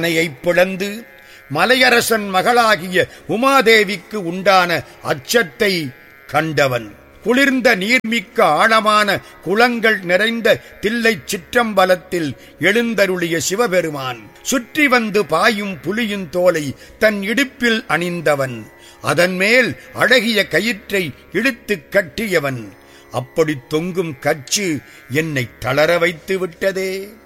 பிளந்து மலையரசன் மகளாகிய உமாதேவிக்கு உண்டான அச்சத்தை கண்டவன். குளிர்ந்த நீர்மிக்க ஆழமான குளங்கள் நிறைந்த தில்லை சிற்றம்பலத்தில் எழுந்தருளிய சிவபெருமான் சுற்றி வந்து பாயும் புலியின் தோலை தன் இடுப்பில் அணிந்தவன். அதன் மேல் அழகிய கயிற்றை இழுத்துக் கட்டியவன். அப்படி தொங்கும் கச்சு என்னை தளர வைத்து விட்டதே.